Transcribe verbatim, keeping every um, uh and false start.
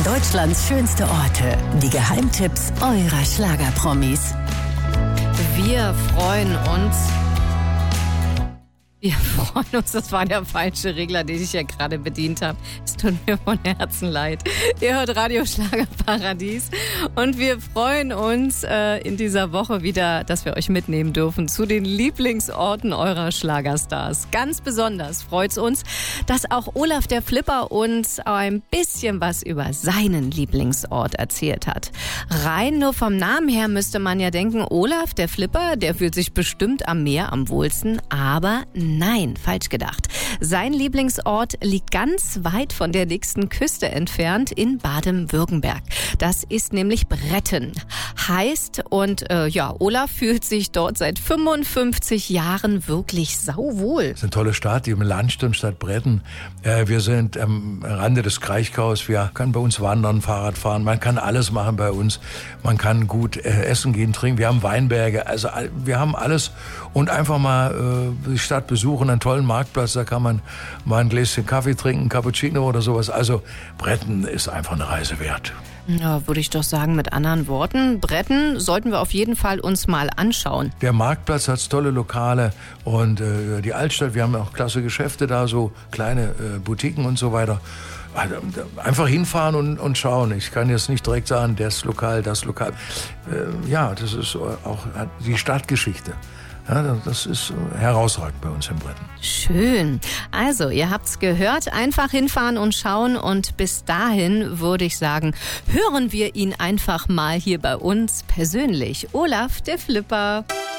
Deutschlands schönste Orte. Die Geheimtipps eurer Schlagerpromis. Wir freuen uns. Wir freuen uns, das war der falsche Regler, den ich ja gerade bedient habe. Es tut mir von Herzen leid. Ihr hört Radio Schlagerparadies und wir freuen uns äh, in dieser Woche wieder, dass wir euch mitnehmen dürfen zu den Lieblingsorten eurer Schlagerstars. Ganz besonders freut es uns, dass auch Olaf der Flipper uns ein bisschen was über seinen Lieblingsort erzählt hat. Rein nur vom Namen her müsste man ja denken, Olaf der Flipper, der fühlt sich bestimmt am Meer am wohlsten, aber nein, falsch gedacht. Sein Lieblingsort liegt ganz weit von der nächsten Küste entfernt in Baden-Württemberg. Das ist nämlich Bretten. Heißt, und äh, ja, Olaf fühlt sich dort seit fünfundfünfzig Jahren wirklich sauwohl. Das ist eine tolle Stadt, die Landstimmstadt Bretten. Äh, wir sind am Rande des Kraichgaus. Wir können bei uns wandern, Fahrrad fahren. Man kann alles machen bei uns. Man kann gut äh, essen gehen, trinken. Wir haben Weinberge. Also wir haben alles. Und einfach mal äh, die Stadt besuchen, einen tollen Marktplatz. Da kann man mal ein Gläschen Kaffee trinken, Cappuccino oder sowas. Also Bretten ist einfach eine Reise wert. Ja, würde ich doch sagen mit anderen Worten. Bretten sollten wir auf jeden Fall uns mal anschauen. Der Marktplatz hat tolle Lokale und äh, die Altstadt, wir haben auch klasse Geschäfte da, so kleine äh, Boutiquen und so weiter. Also, einfach hinfahren und, und schauen. Ich kann jetzt nicht direkt sagen, das Lokal, das Lokal. Äh, ja, das ist auch die Stadtgeschichte. Ja, das ist herausragend bei uns in Bretten. Schön. Also, ihr habt's gehört. Einfach hinfahren und schauen. Und bis dahin würde ich sagen, hören wir ihn einfach mal hier bei uns persönlich. Olaf, der Flipper.